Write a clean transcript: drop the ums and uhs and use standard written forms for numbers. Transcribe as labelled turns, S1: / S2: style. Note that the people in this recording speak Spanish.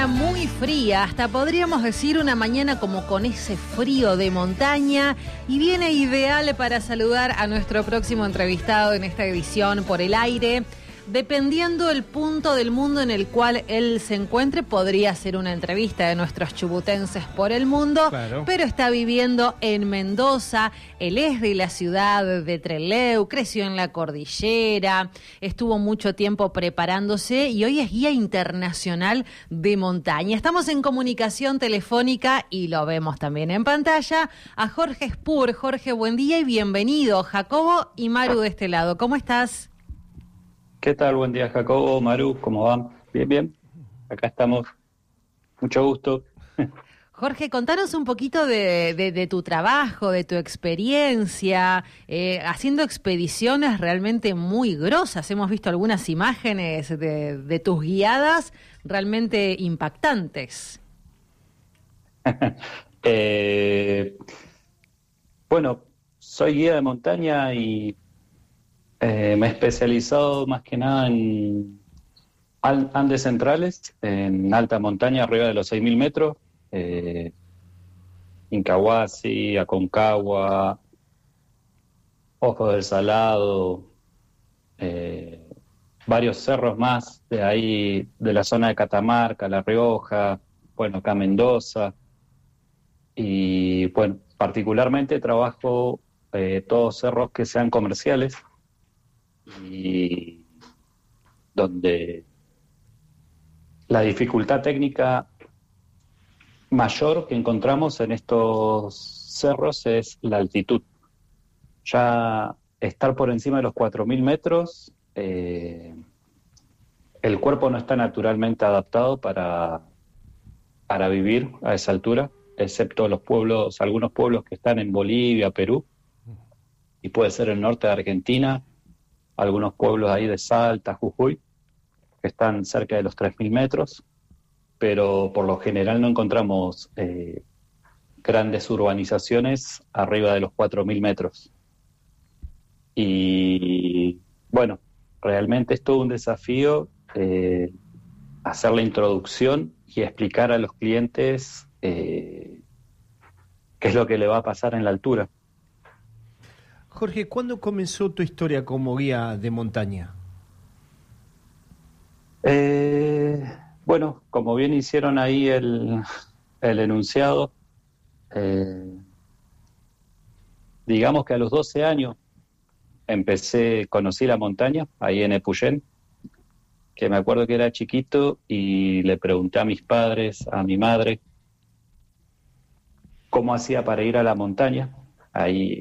S1: mañana muy fría, hasta podríamos decir una mañana como con ese frío de montaña, y viene ideal para saludar a nuestro próximo entrevistado en esta edición por el aire. Dependiendo el punto del mundo en el cual él se encuentre, podría ser una entrevista de nuestros chubutenses por el mundo, claro. Pero está viviendo en Mendoza. Él es de la ciudad de Trelew, creció en la cordillera, estuvo mucho tiempo preparándose y hoy es guía internacional de montaña. Estamos en comunicación telefónica y lo vemos también en pantalla a Jorge Spur. Jorge, buen día y bienvenido. Jacobo y Maru de este lado, ¿cómo estás?
S2: ¿Qué tal? Buen día, Jacobo, Maru, ¿cómo van? Bien, bien. Acá estamos. Mucho gusto.
S1: Jorge, contanos un poquito de tu trabajo, de tu experiencia, haciendo expediciones realmente muy grosas. Hemos visto algunas imágenes de tus guiadas realmente impactantes.
S2: Bueno, soy guía de montaña y me he especializado más que nada en Andes centrales, en alta montaña arriba de los 6.000 metros, Incahuasi, Aconcagua, Ojos del Salado, varios cerros más de ahí, de la zona de Catamarca, La Rioja, bueno, acá Mendoza, y bueno, particularmente trabajo todos cerros que sean comerciales, y donde la dificultad técnica mayor que encontramos en estos cerros es la altitud. Ya estar por encima de los 4.000 metros, el cuerpo no está naturalmente adaptado para vivir a esa altura, excepto los pueblos, algunos pueblos que están en Bolivia, Perú, y puede ser el norte de Argentina, algunos pueblos ahí de Salta, Jujuy, que están cerca de los 3.000 metros, pero por lo general no encontramos grandes urbanizaciones arriba de los 4.000 metros. Y bueno, realmente es todo un desafío hacer la introducción y explicar a los clientes qué es lo que le va a pasar en la altura.
S3: Jorge, ¿cuándo comenzó tu historia como guía de montaña?
S2: Bueno, como bien hicieron ahí el enunciado, digamos que a los 12 años conocí la montaña, ahí en Epuyén, que me acuerdo que era chiquito y le pregunté a mis padres, a mi madre, cómo hacía para ir a la montaña. Ahí